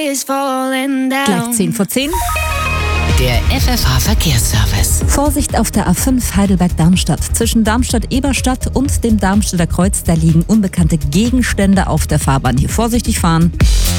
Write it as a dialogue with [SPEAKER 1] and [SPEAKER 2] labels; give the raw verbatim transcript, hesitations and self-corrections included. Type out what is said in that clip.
[SPEAKER 1] Gleich zehn vor zehn.
[SPEAKER 2] Der F F H-Verkehrsservice.
[SPEAKER 1] Vorsicht auf der A fünf Heidelberg-Darmstadt. Zwischen Darmstadt-Eberstadt und dem Darmstädter Kreuz, da liegen unbekannte Gegenstände auf der Fahrbahn. Hier vorsichtig fahren.